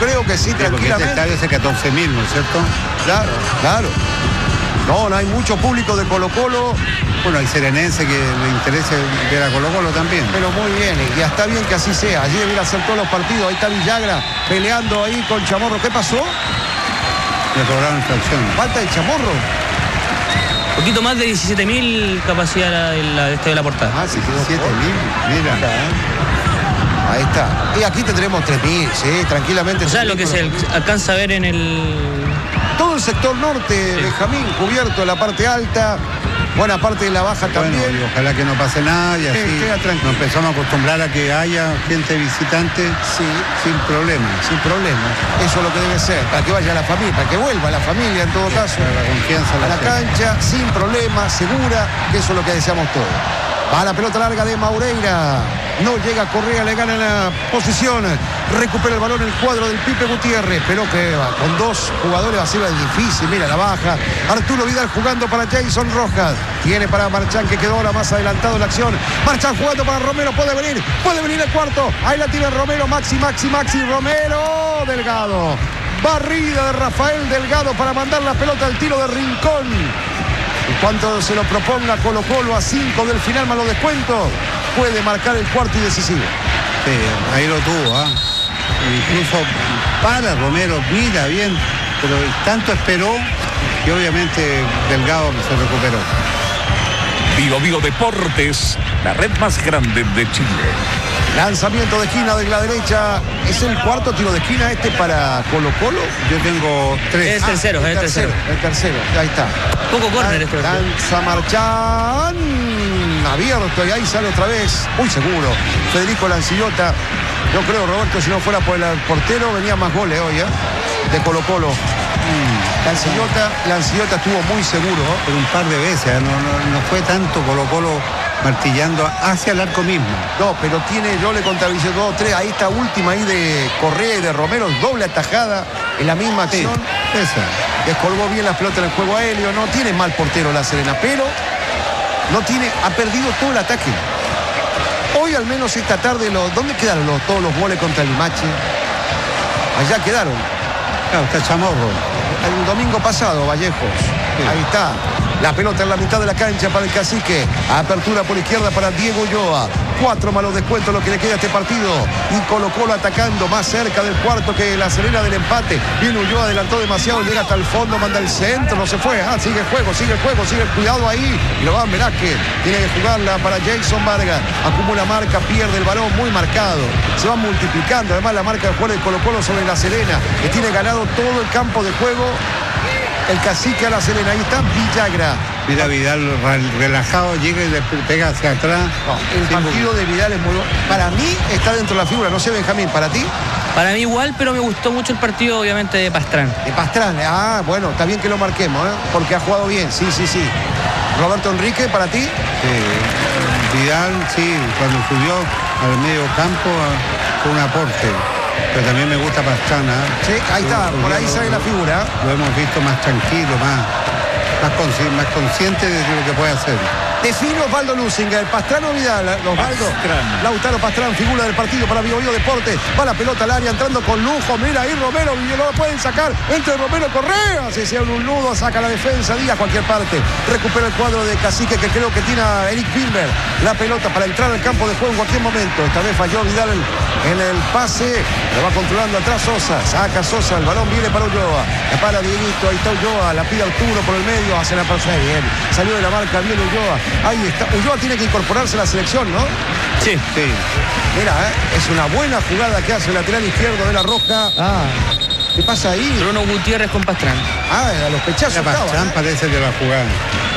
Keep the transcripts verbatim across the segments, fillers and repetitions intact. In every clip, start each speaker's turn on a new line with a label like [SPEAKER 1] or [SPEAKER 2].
[SPEAKER 1] creo que sí,
[SPEAKER 2] Sí, porque
[SPEAKER 1] tranquilamente.
[SPEAKER 2] este estadio es de catorce mil, ¿no es cierto?
[SPEAKER 1] Claro, claro. No, no hay mucho público de Colo-Colo,
[SPEAKER 2] Bueno, hay serenense que le interesa ver a Colo Colo también.
[SPEAKER 1] pero muy bien, y ya está bien que así sea. Allí debiera hacer todos los partidos. Ahí está Villagra peleando ahí con Chamorro. ¿Qué pasó?
[SPEAKER 2] Le cobraron infracción.
[SPEAKER 1] Falta de Chamorro.
[SPEAKER 3] Un poquito más de diecisiete mil capacidad la- el la, estadio de la Portada.
[SPEAKER 1] Ah, sí, quedó
[SPEAKER 2] siete
[SPEAKER 1] corto.
[SPEAKER 2] mil, mira.
[SPEAKER 1] Ahí está. Y aquí tendremos tres mil, sí, tranquilamente.
[SPEAKER 3] O sea, lo que se alcanza a ver en el...
[SPEAKER 1] Todo el sector norte, Benjamín, cubierto en la parte alta, buena parte de la baja también.
[SPEAKER 2] Bueno, y ojalá que no pase nada y
[SPEAKER 1] Sí,
[SPEAKER 2] así
[SPEAKER 1] queda tranquilo.
[SPEAKER 2] nos empezamos a acostumbrar a que haya gente visitante
[SPEAKER 1] Sí,
[SPEAKER 2] sin problema.
[SPEAKER 1] sin problema. Eso es lo que debe ser, para que vaya la familia, para que vuelva la familia en todo caso.
[SPEAKER 2] Para la confianza de
[SPEAKER 1] A
[SPEAKER 2] la
[SPEAKER 1] la
[SPEAKER 2] gente.
[SPEAKER 1] cancha, sin problema, segura, que eso es lo que deseamos todos. Va la pelota larga de Maureira. No llega Correa, le gana la posición. Recupera el balón el cuadro del Pipe Gutiérrez. Pero que va, con dos jugadores va a ser difícil. Mira la baja. Arturo Vidal jugando para Jason Rojas. Tiene para Marchán, que quedó ahora más adelantado en la acción. Marchán jugando para Romero. Puede venir. Puede venir el cuarto. Ahí la tiene Romero. Maxi, Maxi, Maxi. Romero. Delgado. Barrida de Rafael Delgado para mandar la pelota al tiro de Rincón. En cuanto se lo proponga Colo Colo a cinco del final más los descuentos, puede marcar el cuarto y decisivo.
[SPEAKER 2] Sí, ahí lo tuvo, ¿ah? Incluso para Romero, mira bien, pero tanto esperó que obviamente Delgado se recuperó.
[SPEAKER 4] Vivo Vivo Deportes, la red más grande de Chile.
[SPEAKER 1] Lanzamiento de esquina de la derecha. ¿Es el cuarto tiro de esquina este para Colo Colo?
[SPEAKER 2] Yo tengo tres.
[SPEAKER 3] Es tercero,
[SPEAKER 1] el
[SPEAKER 3] es tercero.
[SPEAKER 1] El tercero, ahí está.
[SPEAKER 3] Poco córner este.
[SPEAKER 1] Lanza Marchán. Abierto y ahí sale otra vez. Muy seguro. Federico Lancillota. Yo creo, Roberto, si no fuera por el portero, venía más goles hoy, ¿eh? De Colo Colo. Mm. Lancillota, Lancillota estuvo muy seguro, ¿eh?
[SPEAKER 2] Por un par de veces, ¿eh? no, no, no fue tanto Colo Colo martillando hacia el arco mismo.
[SPEAKER 1] No, pero tiene, yo le contabilicé dos, tres. Ahí está última ahí de Correa y de Romero, doble atajada en la misma
[SPEAKER 2] Sí,
[SPEAKER 1] acción.
[SPEAKER 2] esa.
[SPEAKER 1] Descolgó bien la pelota en el juego aéreo. No tiene mal portero la Serena, pero no tiene, ha perdido todo el ataque. Hoy al menos esta tarde, los, ¿dónde quedaron los, todos los goles contra el Limache? Allá quedaron.
[SPEAKER 2] Claro, está Chamorro.
[SPEAKER 1] El domingo pasado, Vallejos.
[SPEAKER 2] Sí.
[SPEAKER 1] Ahí está. La pelota en la mitad de la cancha para el Cacique. Apertura por izquierda para Diego Ulloa. Cuatro malos descuentos lo que le queda a este partido. Y Colo Colo atacando más cerca del cuarto que la Serena del empate. Viene Ulloa, adelantó demasiado, llega hasta el fondo, manda el centro, no se fue. Ah, sigue el juego, sigue el juego, sigue el cuidado ahí. Y lo va a Velázquez. Tiene que jugarla para Jason Vargas. Acumula marca, pierde el balón, muy marcado. Se va multiplicando. Además la marca de juego de Colo Colo sobre la Serena, que tiene ganado todo el campo de juego. El Cacique a la Serena. Ahí está Villagra.
[SPEAKER 2] Mira Vidal relajado, llega y le pega hacia atrás.
[SPEAKER 1] No, el partido de Vidal es muy bueno. Para mí está dentro de la figura. No sé, Benjamín, ¿para ti?
[SPEAKER 3] Para mí igual, pero me gustó mucho el partido, obviamente, de Pastrán.
[SPEAKER 1] De Pastrana. Ah, bueno, está bien que lo marquemos, ¿eh? Porque ha jugado bien. Sí, sí, sí. Roberto Enrique, ¿para ti?
[SPEAKER 2] Sí. Vidal, sí, cuando subió al medio campo fue un aporte. Pero también me gusta Pastrana.
[SPEAKER 1] Sí, ahí está. Por ahí sale la figura.
[SPEAKER 2] Lo hemos visto más tranquilo, más, más, consci más consciente de lo que puede hacer.
[SPEAKER 1] Define Osvaldo Luzinga, el Pastrano Vidal, Osvaldo.
[SPEAKER 4] Pastrana.
[SPEAKER 1] Lautaro Pastrán, figura del partido para Bio Bio Deportes. Va la pelota al área, entrando con lujo. Mira ahí Romero, y lo pueden sacar. Entre Romero Correa, se hicieron un nudo, saca la defensa, Díaz, cualquier parte. Recupera el cuadro de Cacique, que creo que tiene a Eric Pilmer. La pelota para entrar al campo de juego en cualquier momento. Esta vez falló Vidal en el pase. Lo va controlando atrás Sosa. Saca Sosa, el balón viene para Ulloa. La para Dieguito, ahí está Ulloa. La pide Arturo por el medio, hace la persona bien. Salió de la marca, bien Ulloa. Ahí está. Ulloa tiene que incorporarse a la selección, ¿no?
[SPEAKER 3] Sí.
[SPEAKER 2] Sí.
[SPEAKER 1] Mira, ¿eh? Es una buena jugada que hace el lateral izquierdo de la Roja.
[SPEAKER 3] Ah.
[SPEAKER 1] ¿Qué pasa ahí?
[SPEAKER 3] Bruno Gutiérrez con Pastrán.
[SPEAKER 1] Ah, a los pechazos
[SPEAKER 2] La
[SPEAKER 1] estaba,
[SPEAKER 2] Pastrán
[SPEAKER 1] ¿eh?
[SPEAKER 2] parece que va a jugar.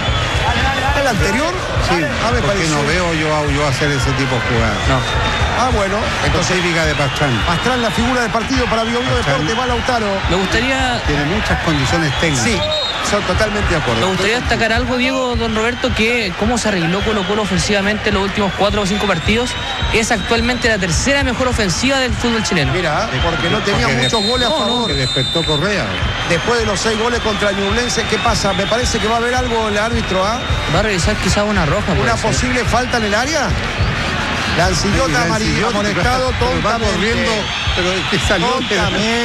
[SPEAKER 1] ¿El anterior?
[SPEAKER 2] Sí,
[SPEAKER 1] Ah, me
[SPEAKER 2] porque
[SPEAKER 1] pareció.
[SPEAKER 2] no veo yo a yo hacer ese tipo de jugadas.
[SPEAKER 3] No.
[SPEAKER 1] Ah, bueno.
[SPEAKER 2] Entonces,
[SPEAKER 1] Entonces,
[SPEAKER 2] típica de Pastrán.
[SPEAKER 1] Pastrán, la figura de partido para Bio Bio
[SPEAKER 2] Pastrán.
[SPEAKER 1] Deportes, va Lautaro.
[SPEAKER 3] Me gustaría,
[SPEAKER 2] Tiene muchas condiciones técnicas.
[SPEAKER 1] Sí, son totalmente de
[SPEAKER 3] me
[SPEAKER 1] acuerdo.
[SPEAKER 3] gustaría destacar algo, Diego, don Roberto, que cómo se arregló Colo Colo ofensivamente en los últimos cuatro o cinco partidos. Es actualmente la tercera mejor ofensiva del fútbol chileno.
[SPEAKER 1] Mira, porque no tenía
[SPEAKER 2] Porque
[SPEAKER 1] muchos
[SPEAKER 2] de-
[SPEAKER 1] goles a
[SPEAKER 3] no, no,
[SPEAKER 1] favor.
[SPEAKER 2] Que despertó Correa.
[SPEAKER 1] Después de los seis goles contra Ñublense, ¿qué pasa? Me parece que va a haber algo el árbitro, ¿ah?
[SPEAKER 3] Va a revisar quizás una roja.
[SPEAKER 1] Una
[SPEAKER 3] puede ser.
[SPEAKER 1] posible falta en el área. Lancillota
[SPEAKER 2] Sí,
[SPEAKER 1] amarilla,
[SPEAKER 2] Lancillota,
[SPEAKER 1] amonestado
[SPEAKER 2] pero va
[SPEAKER 1] tontamente.
[SPEAKER 2] corriendo, pero es que salió. pero-
[SPEAKER 1] Tontamente.